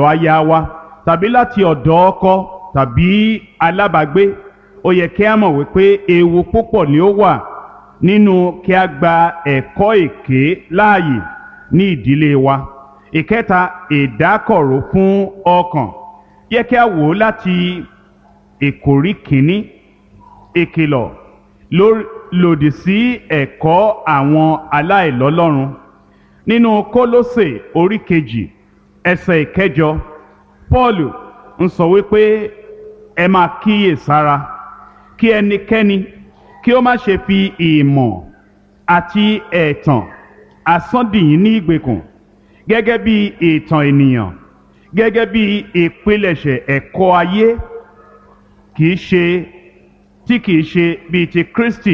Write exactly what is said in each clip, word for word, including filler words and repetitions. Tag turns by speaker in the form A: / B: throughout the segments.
A: ọ̀dọ̀ aya wa tàbí láti ọ̀dọ̀ ọkọ tàbí alábàágbé, ó yẹ kí a mọ̀ wípé ewu púpọ̀ ni ó wà nínú kí a gba ẹ̀kọ́ èké láàyè ní ìdílé wa. Ìkẹta, ìdákọ̀ró fún ọkàn. Yẹ kí a wò ó láti ìkórí kìíní, ìkìlọ̀ lòdì sí ẹ̀kọ́ àwọn aláìlọ́lọ́run. Nínú Kólósè orí kejì ẹsẹ̀ ìkẹjọ, Pọ́ọ̀lù ń sọ wípé ẹ máa kíyè sára kí ẹnikẹ́ni kí ó má ṣe fi ìmọ̀ àti ẹ̀tàn asán dì yín ní ìgbèkùn gẹ́gẹ́ bí ìtàn ènìyàn, gẹ́gẹ́ bí ìpilẹ̀ṣẹ̀ ẹ̀kọ́ ayé kìí ṣe tí kìí ṣe bíi ti Kristi.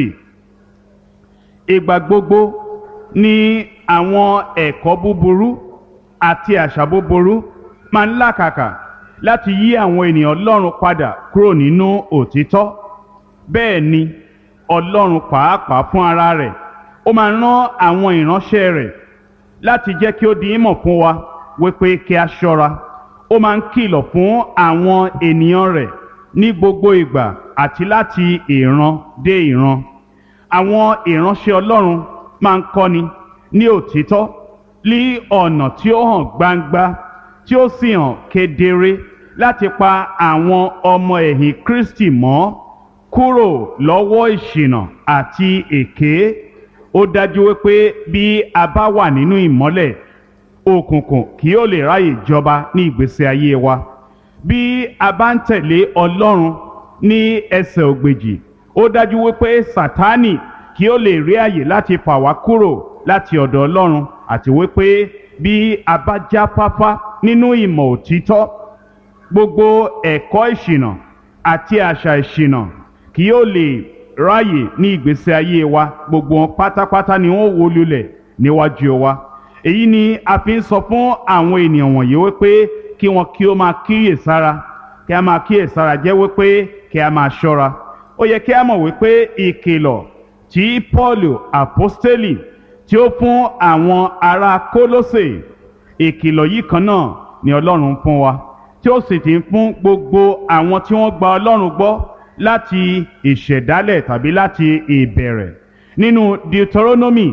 A: Ìgbà gbogbo ni àwọn ẹ̀kọ́ búburú àti àṣà búburú máa ń làkàkà láti yí àwọn ènìyàn Ọlọ́run padà kúrò nínú òtítọ́. Bẹ́ẹ̀ ni Ọlọ́run pàápàá fún ara rẹ̀ ó máa rán àwọn ìránṣẹ́ rẹ̀ láti jẹ́ kí ó di ìmọ̀ fún wa wípé kí a ṣọ́ra. Ó máa ń kìlọ̀ fún àwọn ènìyàn rẹ̀ ní gbogbo ìgbà àti láti ìran dé ìran. Àwọn ìránṣẹ́ Ọlọ́run máa ń kọ́ni ní òtítọ́ ní ọ̀nà tí ó hàn gbangba tí ó sì hàn kedere láti pa àwọn ọmọ ẹ̀yìn Kristi mọ́ kúrò lọ́wọ́ ìṣìnà àti èké. Ó dájú wípé bí a bá wà nínú ìmọ́lẹ̀, òkùnkùn kì yóò lè ráyè jọba ní ìgbésí ayé wa. Bí a bá ń tẹ̀lé Ọlọ́run ní ẹsẹ̀ ògbèjì, ó dájú wípé Sátánì kì yóò lè rí àyè láti fà wá kúrò láti ọ̀dọ̀ Ọlọ́run, àti wípé bí a bá jáfáfá nínú ìmọ̀ òtítọ́, gbogbo ẹ̀kọ́ ìṣìnà àti àṣà ìṣìnà kì yóò lè ráyè ní ìgbésí ayé wa. Gbogbo wọn pátápátá ni wọ́n wó lulẹ̀ níwájú wa. Èyí ni a fi ń sọ fún àwọn ènìyàn wọ̀nyí wípé kí wọn kí ó máa kíyè sára. Kí a máa kíyè sára jẹ́ wípé kí a máa ṣọ́ra. Ó yẹ kí a mọ̀ wípé ìkìlọ̀ tí Pọ́ọ̀lù àpọ́stélì tí ó fún àwọn ará Kólósè, ìkìlọ̀ yìí kan náà ni Ọlọ́run fún wa, tí ó sì ti ń fún gbogbo àwọn tí wọ́n gba Ọlọ́run gbọ́ láti ìṣẹ̀dálẹ̀ tàbí láti ìbẹ̀rẹ̀. Nínú Deuteronomy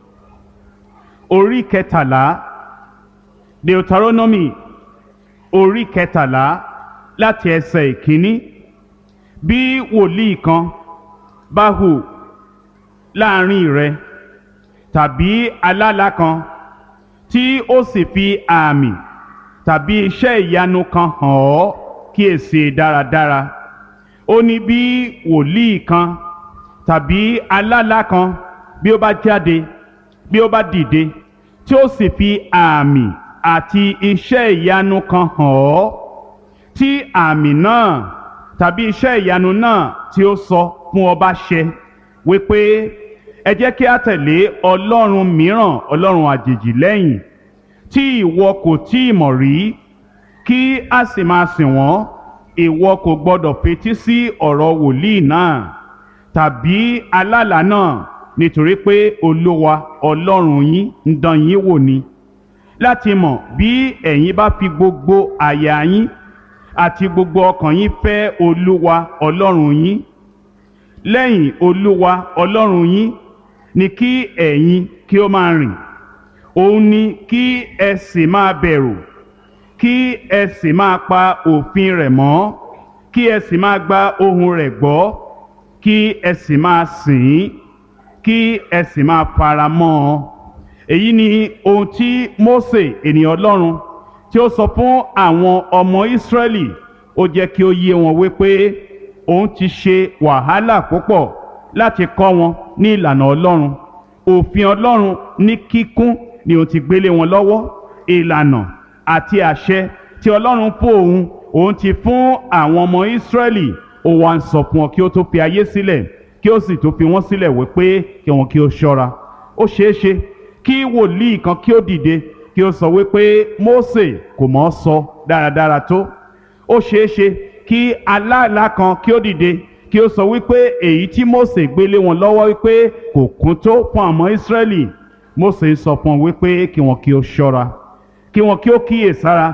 A: orí kẹtàlá, Deuteronomy orí kẹtàlá láti ẹsẹ̀ ìkíní, bí wòlíì kan bá hù láàrin rẹ tàbí alálà kan tí ó sì fi àmì tàbí iṣẹ́ ìyanu kan hàn ọ́, kíyèsí dáradára. Ó ní bí wòlíì kan tàbí alálà kan bí ó bá jáde, bí ó bá dìde, tí ó sì fi àmì àti iṣẹ́ ìyanu kan hàn ọ́, tí àmì náà tàbí iṣẹ́ ìyanu náà tí ó sọ fún ọ bá ṣẹ, wípé ẹ jẹ́ kí a tẹ̀lé ọlọ́run mìíràn, ọlọ́run àjèjì lẹ́yìn tí ìwọ kò tí ì mọ̀ rí, kí a sì máa sìn wọ́n, ìwọ kò gbọdọ̀ fetí sí ọ̀rọ̀ wòlíì náà tàbí alálà náà, nítorí pé Olúwa Ọlọ́run yín ń dán yín wò ni, láti mọ̀ bí ẹ̀yin bá fi gbogbo àyà yín àti gbogbo ọkàn yín fẹ́ Olúwa Ọlọ́run yín. Lẹ́yìn Olúwa Ọlọ́run yín ni kí ẹ̀yin kí ó máa rìn, òun ni kí ẹ sì máa bẹ̀rù, kí ẹ sì máa pa òfin rẹ̀ mọ́, kí ẹ sì máa gba ohùn rẹ̀ gbọ́, kí ẹ sì máa sìn ín, kí ẹ sì máa fara mọ́ ọ. Èyí ni ohun tí Mósè ènìyàn Ọlọ́run tí ó sọ fún àwọn ọmọ Ísírẹ́lì. Ó jẹ́ kí ó yé wọn wípé òun ti ṣe wàhálà púpọ̀ láti kọ́ wọn ní ìlànà Ọlọ́run. Òfin Ọlọ́run ní kíkún ni òun ti gbélé wọn lọ́wọ́. Ìlànà àti àṣẹ tí Ọlọ́run fún òun, òun ti fún àwọn ọmọ Ísírẹ́lì. Ó wá ń sọ fún wọn kí ó tó fi ayé sílẹ̀, kí ó sì tó fi wọ́n sílẹ̀ wípé kí wọn kí ó ṣọ́ra. Ó ṣeé ṣe kí wòlíì kan kí ó dìde kí ó sọ wípé Mósè kò mọ̀ sọ dáradára tó. Ó ṣeé ṣe kí alálà kan kí ó dìde kí ó sọ wípé èyí tí Mósè gbélé wọn lọ́wọ́ wípé kò kún tó fún àwọn Ísírẹ́lì. Mósè sọ fún wọn wípé kí wọn kí ó ṣọ́ra, kí wọn kí ó kíyè sára,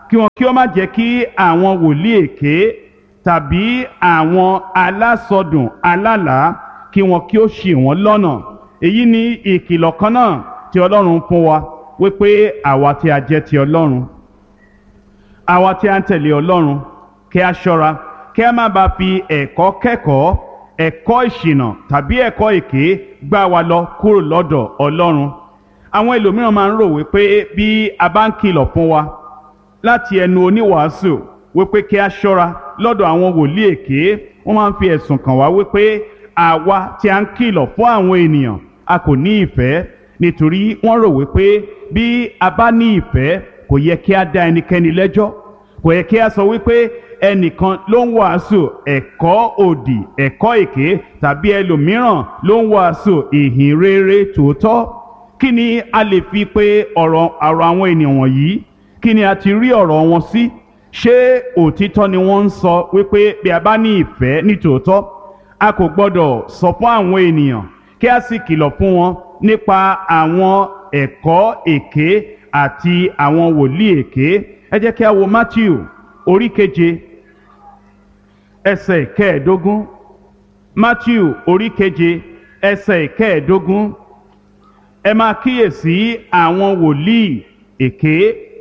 A: kí wọn kí ó má jẹ́ kí àwọn wòlíì èké tàbí àwọn alásọdùn alálàá kí wọn kí ó ṣì wọ́n lọ́nà. Èyí ni ìkìlọ̀ kan náà tí Ọlọ́run fún wa wípé àwa tí a jẹ́ ti Ọlọ́run, àwa tí a ń tẹ̀lé Ọlọ́run, kí a ṣọ́ra kí a má bàa fi ẹ̀kọ́ kẹ́kọ̀ọ́ ẹ̀kọ́ ìṣìnà tàbí ẹ̀kọ́ èké gbá wa lọ kúrò lọ́dọ̀ Ọlọ́run. Àwọn ẹlòmíràn máa ń rò wípé bí a bá ń kìlọ̀ fún wa láti ẹnu oníwàásù wípé kí a ṣọ́ra lọ́dọ̀ àwọn wòlíì èké, wọ́n máa ń fi ẹ̀sùn kàn wá wípé àwa tí a ń kìlọ̀ fún àwọn ènìyàn a kò ní ìfẹ́, nítorí wọ́n rò wípé bí a bá ní ìfẹ́ kò yẹ kí a dá ẹnikẹ́ni lẹ́jọ́, kò yẹ kí a sọ wípé ẹnìkan ló ń wàásù ẹ̀kọ́ òdì, ẹ̀kọ́ èké, tàbí ẹlòmíràn ló ń wàásù ìhìn rere tòótọ́. Kí ni a lè fi pé ọ̀rọ̀ ọ̀rọ̀ àwọn ènìyàn wọ̀nyí? Kí ni a ti rí ọ̀rọ̀ wọn sí? Ṣé òtítọ́ ni wọ́n ń sọ wípé bí a bá ní ìfẹ́ ní tòótọ́ a kò gbọ́dọ̀ sọ fún àwọn ènìyàn kí a sì kìlọ̀ fún wọn nípa àwọn ẹ̀kọ́ èké àti àwọn wòlíì èké? Ẹ jẹ́ kí a wo Matthew orí keje ẹsẹ̀ kẹẹ̀ẹ́dógún. Matthew orí keje ẹsẹ̀ kẹẹ̀ẹ́dógún. Ẹ máa kíyèsí àwọn wòlíì èké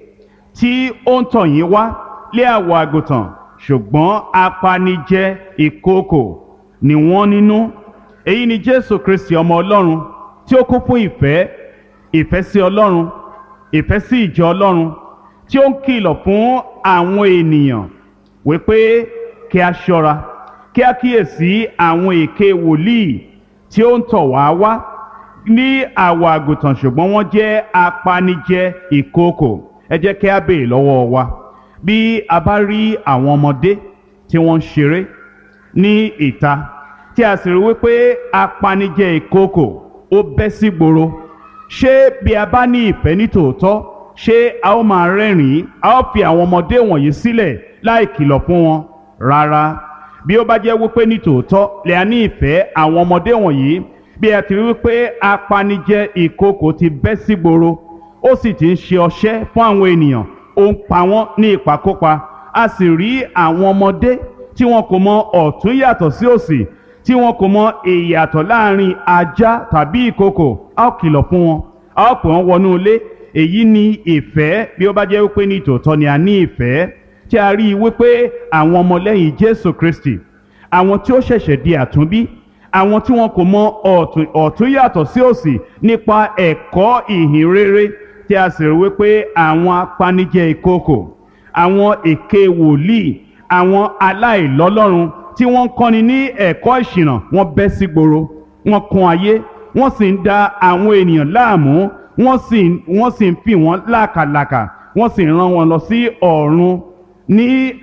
A: tí ó ń tọ̀ yín wá lé àwọ̀ àgùntàn, ṣùgbọ́n apanijẹ ìkookò ni wọ́n nínú. Èyí ni Jésù Kristi ọmọ Ọlọ́run tí ó kún fún ìfẹ́, ìfẹ́ sí Ọlọ́run, ìfẹ́ sí ìjọ Ọlọ́run, tí ó ń kìlọ̀ fún àwọn ènìyàn wípé kí a ṣọ́ra, kí a kíyèsí àwọn èké wòlíì tí ó ń tọ̀ wá wá ní àwọ̀ àgùntàn ṣùgbọ́n wọ́n jẹ́ apanijẹ ìkookò. Ẹ jẹ́ kí a béèrè lọ́wọ́ wa, bí a bá rí àwọn ọmọdé tí wọ́n ń ṣeré ní ìta tí a sì rí wípé apanijẹ ìkookò ó bẹ́ sí gboro, ṣé bí a bá ní ìfẹ́ ní tòótọ́, ṣé a ó máa rẹ́rìn-ín, a ó fi àwọn ọmọdé wọ̀nyí sílẹ̀ láì kìlọ̀ fún wọn? Rárá. Bí ó bá jẹ́ wípé ní tòótọ́ lè a ní ìfẹ́ àwọn ọmọdé wọ̀nyí, bí a ti rí wípé apanijẹ ìkookò ti bẹ́ sí gboro, ó sì ti ń ṣe ọṣẹ́ fún àwọn ènìyàn, ó ń pa wọ́n ní ìpakúpa, a sì rí àwọn ọmọdé tí wọn kò mọ ọ̀tún yàtọ̀ sí òsì, tí wọn kò mọ ìyàtọ̀ láàrin ajá tàbí ìkookò, a ó kìlọ̀ fún wọn, a ó pè wọ́n wọnú ilé. Èyí ni ìfẹ́ bí ó bá jẹ́ wípé ní tòótọ́ ni a ní ìfẹ́, tí a rí i wípé àwọn ọmọlẹ́yìn Jésù Kristi, àwọn tí ó ṣẹ̀ṣẹ̀ di àtúnbí, àwọn tí wọn kò mọ ọ̀tún ọ̀tún yàtọ̀ sí òsì nípa ẹ̀kọ́ ìhìn rere, tí a sì rí wípé àwọn apanijẹ ìkookò, àwọn èké wòlíì, àwọn aláìlọ́lọ́run tí wọ́n ń kọ́ni ní ẹ̀kọ́ ìṣìnà, wọ́n bẹ́ sí gboro, wọ́n kún ayé, wọ́n sì ń da àwọn ènìyàn láàmú, wọ́n sì wọ́n sì ń fi wọ́n lákàlàkà, wọ́n sì ń rán wọn lọ sí ọ̀run ní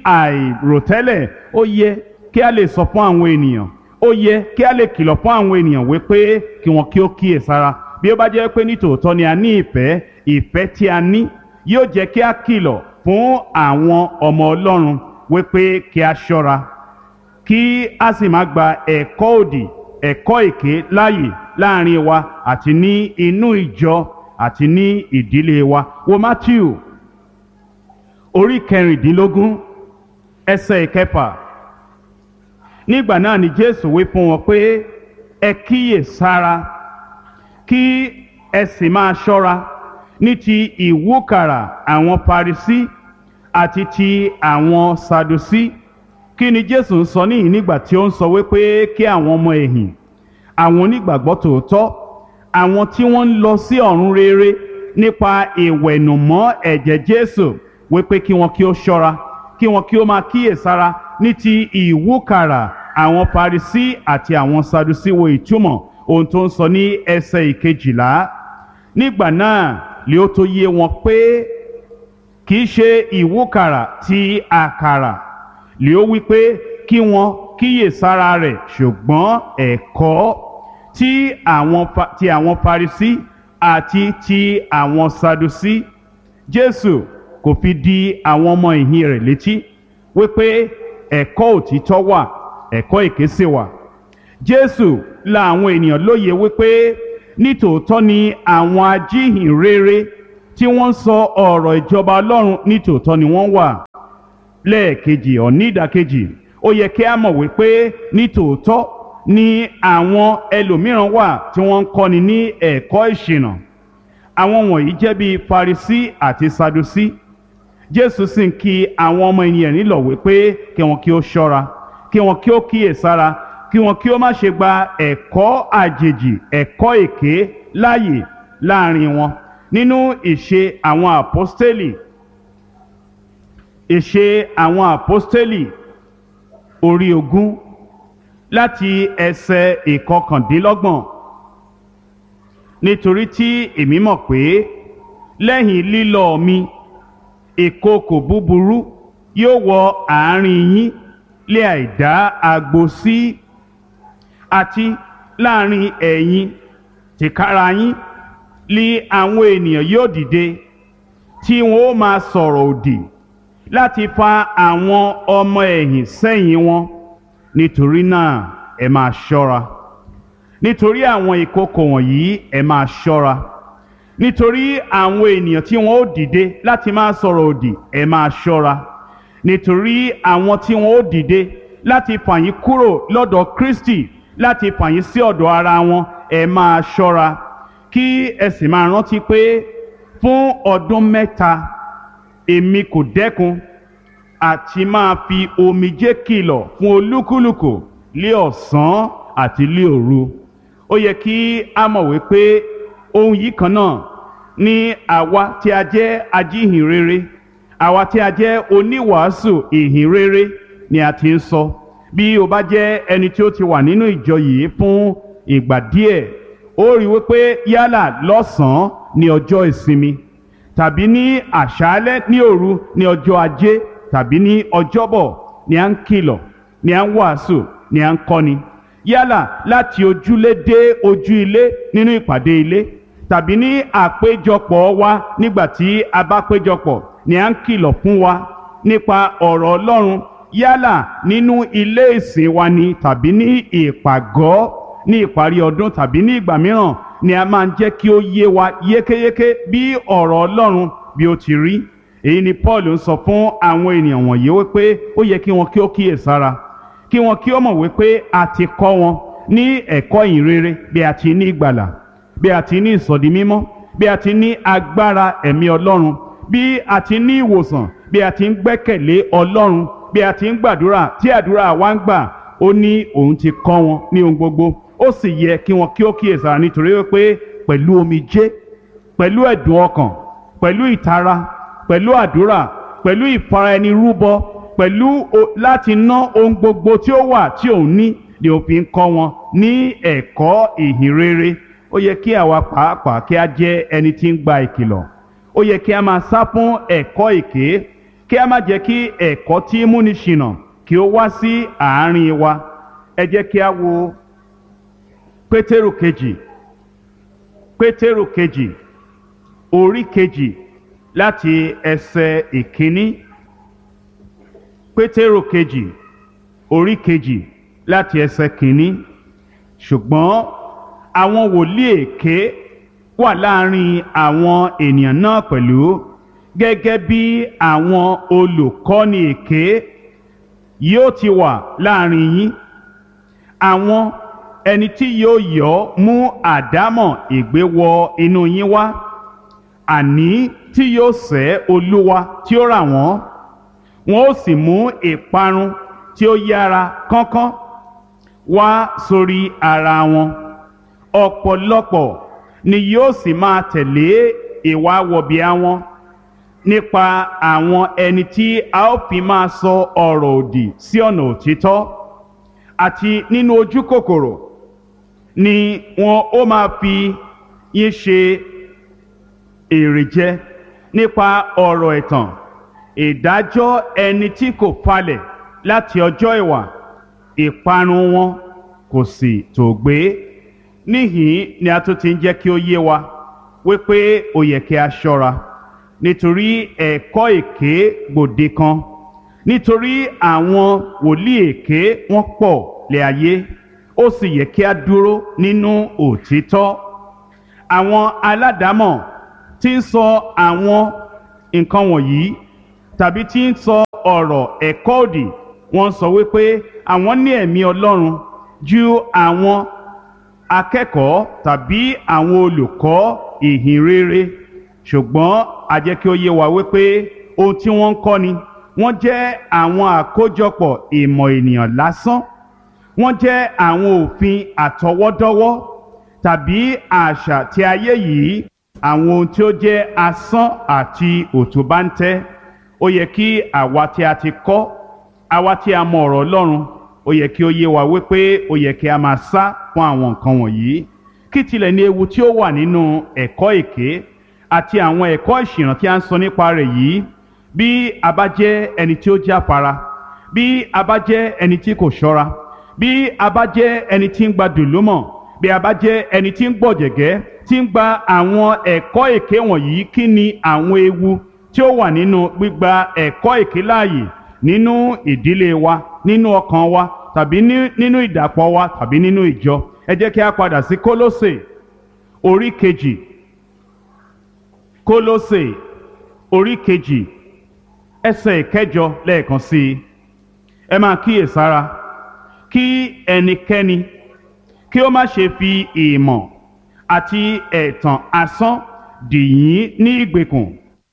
A: àìròtẹ́lẹ̀. Ó yẹ kí a lè sọ fún àwọn ènìyàn, ó yẹ kí a lè kìlọ̀ fún àwọn ènìyàn wípé kí wọn kí ó kíyèsára. Bí ó bá jẹ́ pé ní tòótọ́ ni a ní ìfẹ́, ìfẹ́ tí a ní yóò jẹ́ kí a kìlọ̀ fún àwọn ọmọ Ọlọ́run wípé kí a ṣọ́ra, kí a sì má gba ẹ̀kọ́ òdì, ẹ̀kọ́ èké láàyè láàrin wa àti ní inú ìjọ àti ní ìdílé wa. Wo Matthew orí kẹrìndínlógún ẹsẹ̀ ìkẹfà. Nígbà náà ni Jésù wí fún wọn pé ẹ kíyè sára kí ẹ sì máa ṣọ́ra ní ti ìwúkàrà àwọn Farisí àti ti àwọn Sadusí. Kí ni Jésù ń sọ níyìn nígbà tí ó ń sọ wípé kí àwọn ọmọ ẹ̀yìn, àwọn onígbàgbọ́ tòótọ́, àwọn tí wọ́n ń lọ sí ọ̀run rere nípa ìwẹ̀nùmọ́ ẹ̀jẹ̀ Jésù, wípé kí wọn kí ó ṣọ́ra, kí wọn kí ó máa kíyèsára ní ti ìwúkàrà àwọn Farisí àti àwọn Sadusí? Wo ìtumọ̀ ohun tó ń sọ ní ẹsẹ̀ ìkejìlá. Nígbà náà lè ó tó yé wọn pé kì í ṣe ìwúkàrà ti àkàrà lè ó wí pé kí wọn kíyèsára rẹ̀, ṣùgbọ́n ẹ̀kọ́ tí àwọn ti àwọn Farisí àti ti àwọn Sadusí. Jésù kò fi di àwọn ọmọ ìhìn rẹ̀ létí wípé ẹ̀kọ́ òtítọ́ wà, ẹ̀kọ́ èké sì wà. Jésù la àwọn ènìyàn lóye wípé nítòótọ́ ni àwọn ajíhìn rere tí wọ́n ń sọ ọ̀rọ̀ ìjọba Ọlọ́run ní tòótọ́ ni wọ́n wà. Lẹ́ẹ̀kejì ọ̀ ní ìdàkejì ó yẹ kí a mọ̀ wípé ní tòótọ́ ni àwọn ẹlòmíràn wà tí wọ́n ń kọ́ni ní ẹ̀kọ́ ìṣìnà. Àwọn wọ̀nyí jẹ́ bíi Farisí àti Sadusí. Jésù sì ń kí àwọn ọmọ ènìyàn nílọ̀ wípé kí wọn kí ó ṣọ́ra, kí wọn kí ó kíyèsára, kí wọn kí ó má ṣe gba ẹ̀kọ́ àjèjì, ẹ̀kọ́ èké láàyè láàrin wọn. Nínú ìṣe àwọn àpọ́stélì, ìṣe àwọn àpọ́stélì orí ogún láti ẹsẹ̀ ìkọkàndínlọ́gbọ̀n. Nítorí tí èmi mọ̀ pé lẹ́yìn lílọ mi ìkookò búburú yóò wọ àárín yín lé àìdá agbo sí, àti láàrin ẹ̀yin tìkára yín lé àwọn ènìyàn yóò dìde tí wọn ó máa sọ̀rọ̀ òdì láti fa àwọn ọmọ ẹ̀yìn sẹ́yìn wọn. Nítorí náà ẹ máa ṣọ́ra, nítorí àwọn ìkookò wọ̀nyí ẹ máa ṣọ́ra, nítorí àwọn ènìyàn tí wọn ó dìde láti máa sọ̀rọ̀ òdì ẹ máa ṣọ́ra, nítorí àwọn tí wọn ó dìde láti fà yín kúrò lọ́dọ̀ Kristi, láti fà yín sí ọ̀dọ̀ ara wọn ẹ máa ṣọ́ra. Kí ẹ sì máa rántí pé fún ọdún mẹ́ta èmi kò dẹ́kun àti máa fi omijé kìlọ̀ fún olúkúlùkù lé ọ̀sán àti lé òru. Ó yẹ kí a mọ̀ wípé ohun yìí kan náà ni àwa tí a jẹ́ ajíhìnrere, àwa tí a jẹ́ oníwàásù ìhìnrere ni a ti ń sọ. Bí o bá jẹ́ ẹni tí ó ti wà nínú ìjọ yìí fún ìgbà díẹ̀, ó rí wípé yálà lọ́sàn-án ní ọjọ́ ìsinmi, tàbí ní àṣálẹ́ ní òru ní ọjọ́ ajé, tàbí ní ọjọ́bọ̀ ni à ń kìlọ̀, ni à ń wàásù, ni à ń kọ́ni. Yálà láti ojúlé dé ojú ilé nínú ìpàdé ilé, tàbí ní àpéjọpọ̀ wa nígbà tí a bá péjọpọ̀ ni à ń kìlọ̀ fún wa nípa ọ̀rọ̀ Ọlọ́run. Yálà nínú ilé ìsìn wa ni tàbí ní ìpàgọ́ ní ìparí ọdún tàbí ní ìgbà mìíràn ni a máa ń jẹ́ kí ó yé wa yékéyéké bí ọ̀rọ̀ Ọlọ́run bí ó ti rí. Èyí ni Paul ń sọ fún àwọn ènìyàn wọ̀nyí wípé ó yẹ kí wọn kí ó kíyèsára, kí wọn kí ó mọ̀ wípé a ti kọ́ wọn ní ẹ̀kọ́ ìhìnrere bí a ti ní ìgbàlà, bí a ti ní ìsọdi mímọ́, bí a ti ní agbára ẹ̀mí Ọlọ́run, bí a ti ní ìwòsàn, bí a ti ń gbẹ́kẹ̀lé Ọlọ́run, bí a ti ń gbàdúrà tí àdúrà wa ń gbà. Ó ní òun ti kọ́ wọn ní ohun gbogbo. Ó sì yẹ kí wọn kí ó kíyèsára nítorí wípé pẹ̀lú omijé, pẹ̀lú ẹ̀dùn ọkàn, pẹ̀lú ìtara, pẹ̀lú àdúrà, pẹ̀lú ìfara-ẹni-rúbọ, pẹ̀lú láti ná ohun gbogbo tí ó wà tí òun ní ni ó fi ń kọ́ wọn ní ẹ̀kọ́ ìhìnrere. Ó yẹ kí àwa pàápàá kí a jẹ́ ẹni tí ń gba ìkìlọ̀. Ó yẹ kí a máa sá fún ẹ̀kọ́ èké, kí a má jẹ́ kí ẹ̀kọ́ tí ń múni ṣìnà kí ó wá sí àárín wa. Ẹ jẹ́ kí a wo Pétérù kejì, Pétérù kejì, orí kejì láti ẹsẹ̀ ìkíní. Pétérù kejì, orí kejì láti ẹsẹ̀ kìíní. Ṣùgbọ́n àwọn wòlíì èké wà láàrin àwọn ènìyàn náà pẹ̀lú, gẹ́gẹ́ bí àwọn olùkọ́ni èké yóò ti wà láàrin yín. Àwọn ẹni tí yóò yọ́ mú àdámọ̀ ègbé wọ inú yín wá, àní tí yóò sẹ́ Olúwa tí ó rà wọ́n, wọn ó sì mú ìparun tí ó yára kánkán wá sórí ara wọn. Ọ̀pọ̀lọpọ̀ ni yóò sì máa tẹ̀lé ìwà wọ̀bìà wọn nípa àwọn ẹni tí a ó fi máa sọ ọ̀rọ̀ òdì sí ọ̀nà òtítọ́, àti nínú ojú kòkòrò ni wọn ó máa fi yín ṣe èrè jẹ nípa ọ̀rọ̀ ẹ̀tàn. Ìdájọ́ ẹni tí kò falẹ̀ láti ọjọ́ ìwà, ìparun wọn kò sì tòògbé. Níhìn ni a tún ti ń jẹ́ kí ó yé wa wípé ó yẹ kí a ṣọ́ra, nítorí ẹ̀kọ́ èké gbòde kan, nítorí àwọn wòlíì èké wọ́n pọ̀ lé ayé. Ó sì yẹ kí a dúró nínú òtítọ́. Àwọn aládàámọ̀ tí ń sọ àwọn nǹkan wọ̀nyí tàbí tí ń sọ ọ̀rọ̀ ẹ̀kọ́ òdì, wọ́n sọ wípé àwọn ní ẹ̀mí Ọlọ́run ju àwọn akẹ́kọ̀ọ́ tàbí àwọn olùkọ́ ìhìn rere. Ṣùgbọ́n a jẹ́ kí ó yé wa wípé ohun tí wọ́n ń kọ́ ni wọ́n jẹ́ àwọn àkójọpọ̀ ìmọ̀ ènìyàn lásán. Wọ́n jẹ́ àwọn òfin àtọwọ́dọ́wọ́ tàbí àṣà tí ayé yìí, àwọn ohun tí ó jẹ́ asán àti òtúbáńtẹ́. Ó yẹ kí àwa tí a ti kọ́, àwa tí a mọ ọ̀rọ̀ Ọlọ́run, ó yẹ kí ó yé wa wípé ó yẹ kí a máa sá fún àwọn nǹkan wọ̀nyí. Kí tilẹ̀ ní ewu tí ó wà nínú ẹ̀kọ́ èké àti àwọn ẹ̀kọ́ ìṣìnà tí a ń sọ nípa rẹ̀ yìí, bí a bá jẹ́ ẹni tí ó jáfara, bí a bá jẹ́ ẹni tí kò ṣọ́ra, bí a bá jẹ́ ẹni tí ń gba dùlúmọ̀, bí a bá jẹ́ ẹni tí ń gbọ̀jẹ̀gẹ́, tí ń gba àwọn ẹ̀kọ́ èké wọ̀nyí, kí ni àwọn ewu tí ó wà nínú gbígba ẹ̀kọ́ èké láàyè nínú ìdílé wa, nínú ọkàn wa, tàbí nínú ìdàpọ̀ wa, tàbí nínú ìjọ? Ẹ jẹ́ kí a padà sí Kólósè orí kejì. Kólósè orí kejì ẹsẹ̀ ìkẹjọ lẹ́ẹ̀kan sí i. Ẹ máa kíyèsára kí ẹnikẹ́ni kí ó má ṣe fi ìmọ̀ àti ẹ̀tàn asán dì yín ní ìgbèkùn,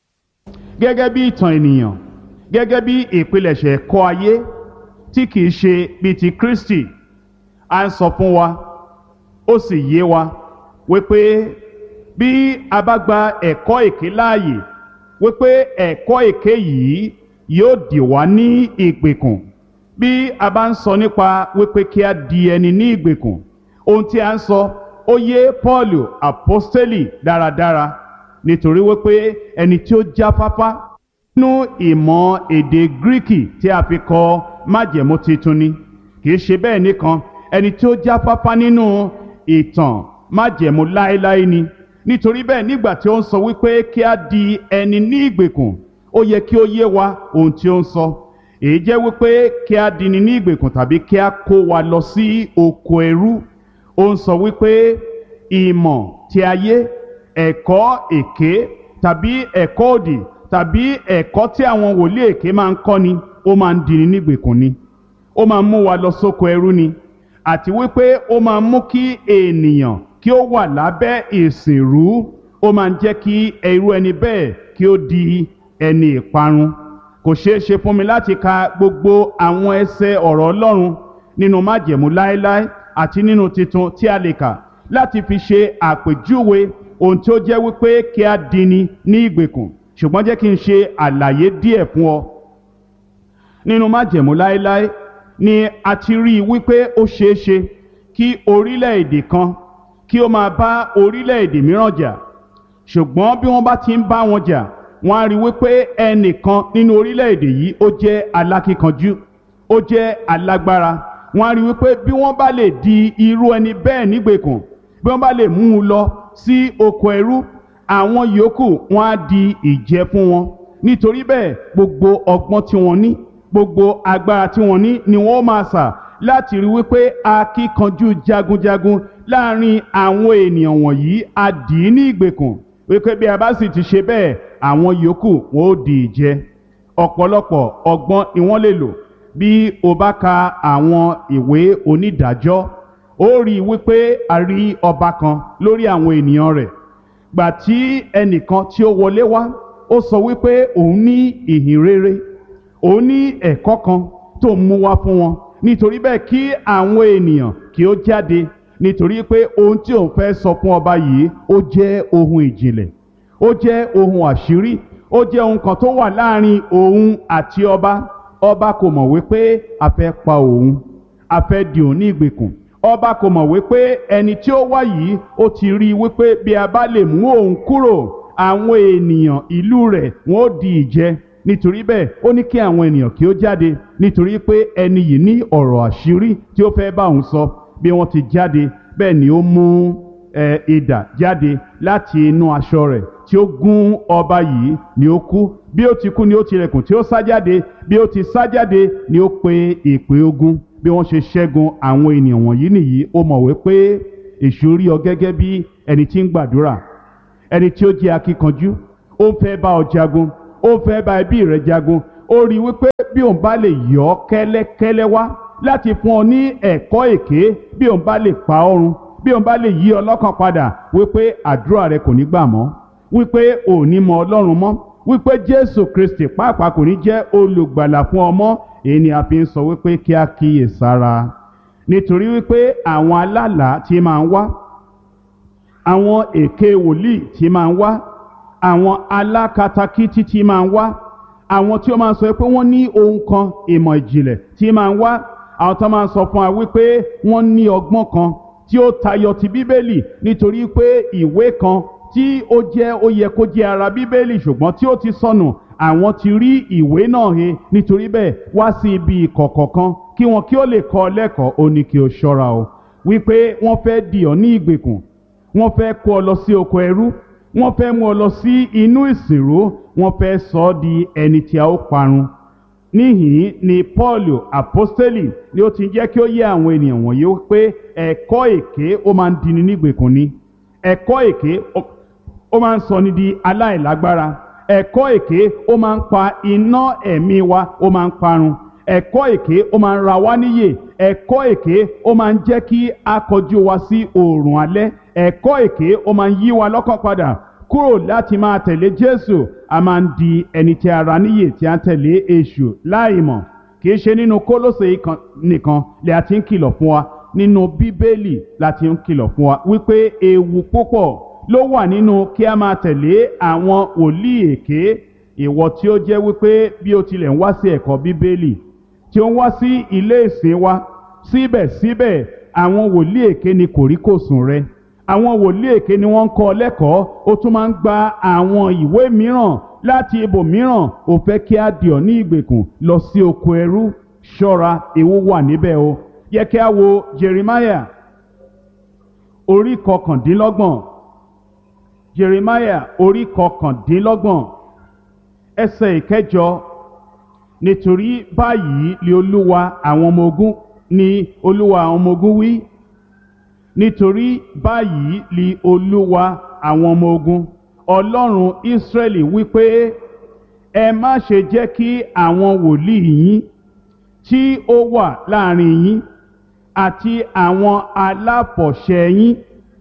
A: gẹ́gẹ́ bí ìtàn ènìyàn, gẹ́gẹ́ bí ìpilẹ̀ṣẹ̀ ẹ̀kọ́ ayé tí kìí ṣe bíi ti Kristi. A ń sọ fún wa, ó sì yé wa wípé bí a bá gba ẹ̀kọ́ èké láàyè, wípé ẹ̀kọ́ èké yìí yóò dì wá ní ìgbèkùn. Bí a bá ń sọ nípa wípé kí a di ẹni ní ìgbèkùn, ohun tí a ń sọ ó yé Pọ́ọ̀lù àpọ́stélì dáradára, nítorí wípé ẹni tí ó jáfáfá nínú ìmọ̀ èdè Gíríkì tí a fi kọ májẹ̀mú titun ni. Kìí ṣe bẹ́ẹ̀ nìkan, ẹni tí ó jáfáfá nínú ìtàn májẹ̀mú láéláé ni. Nítorí bẹ́ẹ̀, nígbà tí ó ń sọ wípé kí a di ẹni ní ìgbèkùn, ó yẹ kí ó yé wa ohun tí ó ń sọ. Èyí jẹ́ wípé kí a di ni ní ìgbèkùn tàbí kí a kó wa lọ sí oko ẹrú. Ó ń sọ wípé ìmọ̀ ti ayé, ẹ̀kọ́ èké tàbí ẹ̀kọ́ òdì tàbí ẹ̀kọ́ tí àwọn wòlíì èké máa ń kọ́ ni, ó máa ń di ni ní ìgbèkùn ni. Ó máa ń mú wa lọ sóko ẹrú ni, àti wípé ó máa ń mú kí ènìyàn kí ó wà lábẹ́ ìsìnrú. Ó máa ń jẹ́ kí irú ẹni bẹ́ẹ̀ kí ó di ẹni ìparun. Kò ṣeé ṣe fún mi láti ka gbogbo àwọn ẹsẹ̀ ọ̀rọ̀ Ọlọ́run nínú májẹ̀mú láéláé àti nínú titun tí a lè kà láti fi ṣe àpèjúwe ohun tí ó jẹ́ wípé kí a dini ní ìgbèkùn. Ṣùgbọ́n jẹ́ kí n ṣe àlàyé díẹ̀ fún ọ. Nínú májẹ̀mú láéláé ni a ti rí i wípé ó ṣeé ṣe kí orílẹ̀-èdè kan kí ó máa bá orílẹ̀-èdè mìíràn jà. Ṣùgbọ́n bí wọ́n bá ti ń bá wọn jà, wọ́n á rí wípé ẹnìkan nínú orílẹ̀-èdè yìí ó jẹ́ alákíkanjú, ó jẹ́ alágbára. Wọ́n á rí wípé bí wọ́n bá lè di irú ẹni bẹ́ẹ̀ nígbèkùn, bí wọ́n bá lè mú un lọ sí oko ẹrú, àwọn yòókù wọ́n á di ìjẹ fún wọn. Nítorí bẹ́ẹ̀, gbogbo ọgbọ́n tí wọ́n ní, gbogbo agbára tí wọ́n ní ni wọ́n máa sà láti rí wípé akíkanjú jagunjagun láàrin àwọn ènìyàn wọ̀nyí á dì í ní ìgbèkùn. Wípé bí a bá sì ti ṣe bẹ́ẹ̀, àwọn yòókù wọn ó di ìjẹ. Ọ̀pọ̀lọpọ̀ ọgbọ́n ni wọ́n lè lò. Bí o bá ka àwọn ìwé onídàájọ́, ó rí wípé a rí ọba kan lórí àwọn ènìyàn rẹ̀. Gbà tí ẹnìkan tí ó wọlé wá, ó sọ wípé òun ní ìhìn rere, òun ní ẹ̀kọ́ kan tó ń mú wá fún wọn. Nítorí bẹ́ẹ̀, kí àwọn ènìyàn kí ó jáde, nítorí pé ohun tí òun fẹ́ sọ fún ọba yìí ó jẹ́ ohun ìjìnlẹ̀, ó jẹ́ ohun àṣírí, ó jẹ́ ohun kan tó wà láàrin òun àti ọba. Ọba kò mọ̀ wípé a fẹ́ pa òun, a fẹ́ dì òun ní ìgbèkùn. Ọba kò mọ̀ wípé ẹni tí ó wá yìí ó ti rí i wípé bí a bá lè mú òun kúrò, àwọn ènìyàn ìlú rẹ̀ wọ́n ó di ìjẹ. Nítorí bẹ́ẹ̀, ó ní kí àwọn ènìyàn kí ó jáde, nítorí pé ẹni yìí ní ọ̀rọ̀ àṣírí tí ó fẹ́ bá òun sọ. Bí wọ́n ti jáde, bẹ́ẹ̀ ni ó mú ẹ idà jáde láti inú aṣọ rẹ̀ tí ó gún ọba yìí, ni ó kú. Bí ó ti kú ni ó tilẹ̀kùn tí ó sá jáde. Bí ó ti sá jáde ni ó pe ìpè ogun. Bí wọ́n ṣe ṣẹ́gun àwọn ènìyàn wọ̀nyí nìyí. Ó mọ̀ wípé èṣù rí ọ gẹ́gẹ́ bí ẹni tí ń gbàdúrà, ẹni tí ó jẹ́ akíkanjú, ó fẹ́ bá ọ jagun, ó fẹ́ bá ẹbí rẹ jagun, ó rí wípé bí òun bá lè yọ ọ́ kẹ́lẹ́kẹ́lẹ́ wá láti fún ọ ní ẹ̀kọ́ èké, bí òun bá lè pa ọ́ run, bí òun bá lè yí ọ lọ́kàn padà wípé àdúrà rẹ kò ní gbà mọ́, wípé ò ní mọ Ọlọ́run mọ́, wípé Jésù Kristi pàápàá kò ní jẹ́ olùgbàlà fún ọ mọ́. Èyí ni a fi ń sọ wípé kí a kíyè sára, nítorí wípé àwọn alálàá tí máa ń wá, àwọn èké wòlíì tí máa ń wá, àwọn alákatakítí tí máa ń wá, àwọn tí ó máa ń sọ pé wọ́n ní ohun kan ìmọ̀ ìjìnlẹ̀ tí máa ń wá, àwọn tó máa ń sọ fún wa wípé wọ́n ní ọgbọ́n kan tí ó tayọ ti Bíbélì, nítorí pé ìwé kan tí ó jẹ́ ó yẹ kó jẹ́ ara Bíbélì ṣùgbọ́n tí ó ti sọnù, àwọn ti rí ìwé náà he, nítorí bẹ́ẹ̀ wá sí ibi ìkọ̀kọ̀ kan kí wọn kí ó lè kọ́ ọ lẹ́kọ̀ọ́. Ó ní kí o ṣọ́ra o, wípé wọ́n fẹ́ dì ọ́ ní ìgbèkùn, wọ́n fẹ́ kó ọ lọ sí oko ẹrú, wọ́n fẹ́ mú ọ lọ sí inú ìsìnrú, wọ́n fẹ́ sọ ọ́ di ẹni tí a ó parun. Níhìn ni Pọ́ọ̀lù àpọ́stélì ni ó ti jẹ́ kí ó yé àwọn ènìyàn wọ̀nyí pé ẹ̀kọ́ èké ó máa ń dini nígbèkùn ni, ẹ̀kọ́ èké ó máa ń sọ ni di aláìlágbára, ẹ̀kọ́ èké ó máa ń pa iná ẹ̀mí wa, ó máa ń parun, ẹ̀kọ́ èké ó máa ń ra wá níyè, ẹ̀kọ́ èké ó máa ń jẹ́ kí a kọjú wa sí oòrùn alẹ́, ẹ̀kọ́ èké ó máa ń yí wa lọ́kàn padà kúrò láti máa tẹ̀lé Jésù, a máa ń di ẹni tí a ra níyè tí a ń tẹ̀lé èṣù láìmọ̀. Kì í ṣe nínú Kólósè nìkan lè a ti ń kìlọ̀ fún wa, nínú Bíbélì la ti ń kìlọ̀ fún wa wípé ewu púpọ̀ ló wà nínú kí a máa tẹ̀lé àwọn wòlíì èké. Ìwọ tí ó jẹ́ wípé bí ó tilẹ̀ ń wá sí ẹ̀kọ́ Bíbélì, tí ó ń wá sí ilé ìsìn wa, síbẹ̀síbẹ̀ àwọn wòlíì èké ni kòríkòsùn rẹ, àwọn wòlíì èké ni wọ́n ń kọ́ lẹ́kọ̀ọ́, ó tún máa ń gba àwọn ìwé mìíràn láti ibòmíràn, ó fẹ́ kí a dì ọ́ ní ìgbèkùn lọ sí oko ẹrú. Ṣọ́ra, ewu wà níbẹ̀ o. Yẹ kí a wo Jeremiah orí kọkàndínlọ́gbọ̀n, Jeremiah orí kọkàndínlọ́gbọ̀n ẹsẹ̀ ìkẹjọ. Nítorí báyìí ni Olúwa àwọn ọmọ ogun ni Olúwa àwọn ọmọ ogun wí, nítorí báyìí ni Olúwa àwọn ọmọ ogun, Ọlọ́run Ísírẹ́lì wípé ẹ má ṣe jẹ́ kí àwọn wòlíì yín tí ó wà láàrin yín àti àwọn aláfọ̀ṣẹ yín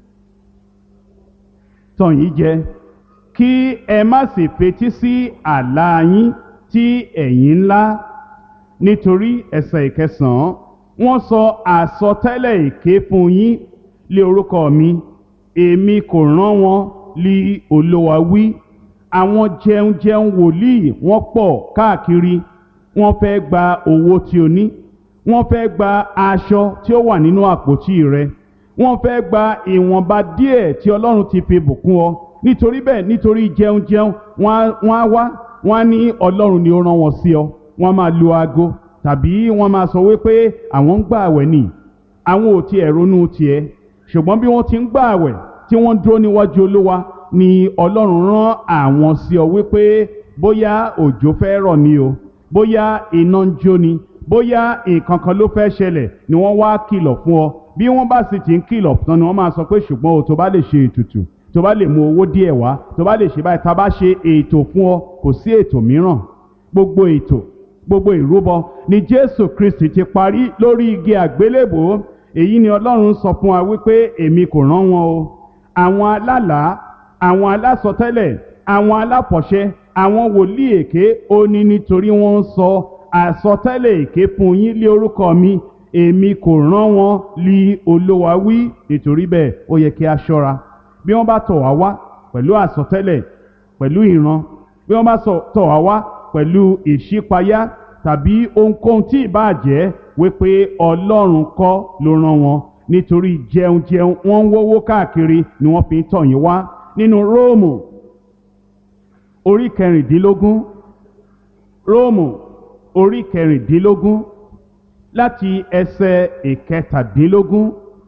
A: tàn yín jẹ, kí ẹ má sì fetí sí àlá yín tí ẹ̀yin ńlá. Nítorí ẹsẹ̀ ìkẹsàn-án, wọ́n sọ àsọtẹ́lẹ̀ èké fún yín lé orúkọ mi, èmi kò rán wọn, lí Olúwa wí. Àwọn jẹunjẹun wòlíì wọ́n pọ̀ káàkiri, wọ́n fẹ́ gba owó tí o ní, wọ́n fẹ́ gba aṣọ tí ó wà nínú àpótí rẹ, wọ́n fẹ́ gba ìwọ̀nba díẹ̀ tí Ọlọ́run ti fi bùkún ọ. Nítorí bẹ́ẹ̀, nítorí jẹunjẹun wọ́n á wá, wọ́n á ní Ọlọ́run ni ó rán wọn sí ọ. Wọ́n máa lu aago tàbí wọ́n máa sọ wípé àwọn ń gbà àwẹ̀ ni, àwọn ò tiẹ̀ ronú tiẹ̀, ṣùgbọ́n bí wọ́n ti ń gbà àwẹ̀ tí wọ́n dúró níwájú Olúwa ni Ọlọ́run rán àwọn sí ọ wípé bóyá òjò fẹ́ rọ̀ ni o, bóyá iná ń jó ni, bóyá nǹkan kan ló fẹ́ ṣẹlẹ̀ ni wọ́n wá kìlọ̀ fún ọ. Bí wọ́n bá sì ti ń kìlọ̀ tán ni wọ́n máa sọ pé ṣùgbọ́n o tó bá lè ṣe ètùtù, tó bá lè mú owó díẹ̀ wá, tó bá lè ṣe báyìí, tá a bá ṣe ètò fún ọ, kò sí ètò mìíràn. Gbogbo ètò, gbogbo ìrúbọ ni Jésù Kristi ti parí lórí igi àgbélébòó. Èyí ni Ọlọ́run sọ fún wa wípé èmi kò rán wọn o. Àwọn alálàá, àwọn alásọtẹ́lẹ̀, àwọn aláfọ̀ṣẹ, àwọn wòlíì èké, ó ní nítorí wọ́n ń sọ àsọtẹ́lẹ̀ èké fún yín lé orúkọ mi, èmi kò rán wọn, lí Olúwa wí. Nítorí bẹ́ẹ̀ ó yẹ kí a ṣọ́ra. Bí wọ́n bá tọ̀ wá wá pẹ̀lú àsọtẹ́lẹ̀, pẹ̀lú ìran, bí wọ́n bá tọ̀ wá wá pẹ̀lú ìṣípayá tàbí ohunkóhun tí ìbá jẹ́, wípé Ọlọ́run kọ́ ló rán wọn, nítorí jẹun jẹun wọ́n ń wówó káàkiri ni wọ́n fi ń tọ̀ yín wá. Nínú Róòmù orí kẹrìndínlógún, Róòmù orí kẹrìndínlógún láti ẹsẹ̀ ìkẹtàdínlógún.